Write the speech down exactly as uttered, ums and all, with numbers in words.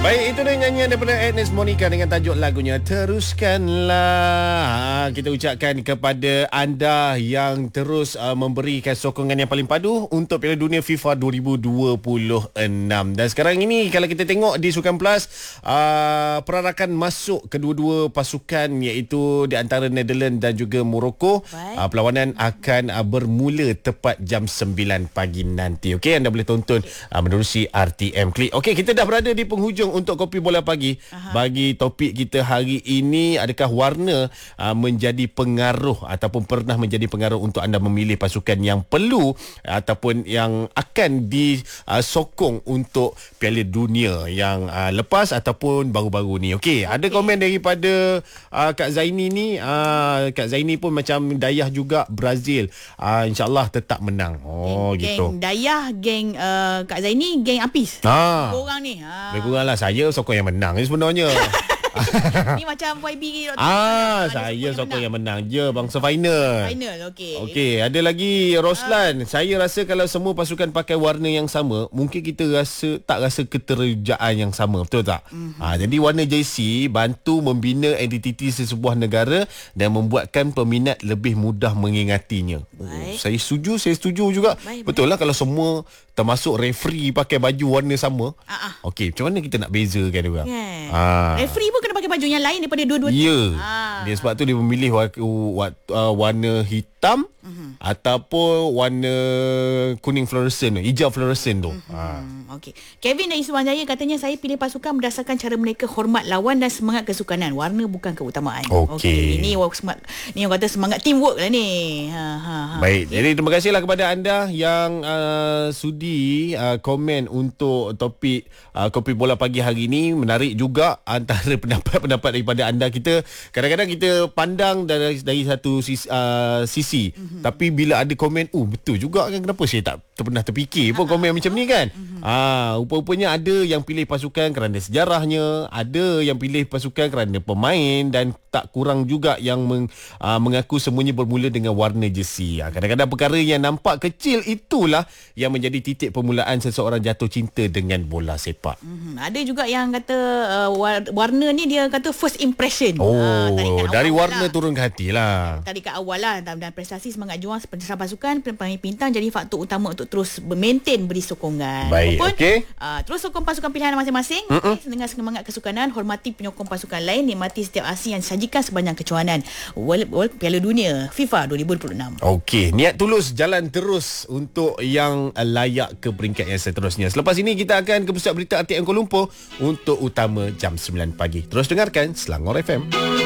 Baik, itu dia nyanyian daripada Agnes Monica dengan tajuk lagunya Teruskanlah. Kita ucapkan kepada anda yang terus uh, memberikan sokongan yang paling padu untuk Piala Dunia FIFA dua ribu dua puluh enam. Dan sekarang ini kalau kita tengok di Sukan Plus, uh, perarakan masuk kedua-dua pasukan iaitu di antara Netherlands dan juga Morocco. Uh, perlawanan akan uh, bermula tepat jam sembilan pagi nanti. Okey, anda boleh tonton uh, menerusi R T M Klik. Okey, kita dah berada di penghujung untuk Kopi Bola Pagi. Aha. Bagi topik kita hari ini, adakah warna uh, menjadi pengaruh ataupun pernah menjadi pengaruh untuk anda memilih pasukan yang perlu ataupun yang akan disokong uh, untuk Piala Dunia yang uh, lepas ataupun baru-baru ni. Okey, okay. Ada komen daripada uh, Kak Zaini ni. Uh, Kak Zaini pun macam Dayah juga, Brazil. Uh, InsyaAllah tetap menang. Oh, geng, gitu. Geng Dayah, geng uh, Kak Zaini, geng Apis. Ha. Korang ni. Ha. Lebih kurang lah saya sokong yang menang ni sebenarnya. Ni macam Y B. Ah, saya sokong yang menang je bangsa final. Final, okey. Okey, ada lagi Roslan. Uh. Saya rasa kalau semua pasukan pakai warna yang sama, mungkin kita rasa tak rasa keterjaan yang sama, betul tak? Mm-hmm. Ah, jadi warna jersey bantu membina identiti sesebuah negara dan membuatkan peminat lebih mudah mengingatinya. Oh, saya setuju, saya setuju juga. Baik, betul baik. Lah kalau semua termasuk referee pakai baju warna sama. Uh-uh. Okey, macam mana kita nak bezakan dia orang? Yeah. Ah. Referee pun kena pakai baju yang lain daripada dua-dua tu. Ya. Ah. Dia sebab tu dia memilih wa- wa- uh, warna hitam uh-huh. ataupun warna kuning fluorescent, hijau fluorescent tu. Uh-huh. Ah. Okey. Kevin dari Subang Jaya katanya saya pilih pasukan berdasarkan cara mereka hormat lawan dan semangat kesukanan. Warna bukan keutamaan. Okey. Okay. Ini semangat, ni orang kata semangat teamwork lah ni. Ha ha ha. Baik. Okay. Jadi terima kasihlah kepada anda yang uh, sudi uh, komen untuk topik uh, Kopi Bola Pagi hari ini. Menarik juga antara pendapat-pendapat daripada anda. Kita kadang-kadang kita pandang dari dari satu sisi, uh, sisi. Mm-hmm. Tapi bila ada komen, oh betul juga kan, kenapa saya tak pernah terfikir pun komen macam ni kan. Mm-hmm. Ah, rupa-rupanya ada yang pilih pasukan kerana sejarahnya, ada yang pilih pasukan kerana pemain dan tak kurang juga yang meng, uh, mengaku semuanya bermula dengan warna jersey. Ah, kadang-kadang perkara yang nampak kecil itulah yang menjadi titik permulaan seseorang jatuh cinta dengan bola sepak. Mm-hmm. Ada juga yang kata uh, warna ni dia kata first impression. Oh, uh, dari warna lah. Turun ke hati lah. Tadi kat awal lah, dan prestasi semangat juang seperti pasukan pemain bintang jadi faktor utama untuk terus maintain beri sokongan. Baik, okey. Uh, terus sokong pasukan pilihan masing-masing. Okay, dengan semangat kesukanan, hormati penyokong pasukan lain, nikmati setiap aksi yang disajikan sepanjang kejohanan World, World Piala Dunia FIFA dua ribu dua puluh enam. Okey, niat tulus jalan terus untuk yang layak ke peringkat yang seterusnya. Selepas ini kita akan ke pusat berita R T M Kuala Lumpur untuk utama jam sembilan pagi. Terus dengarkan Selangor F M.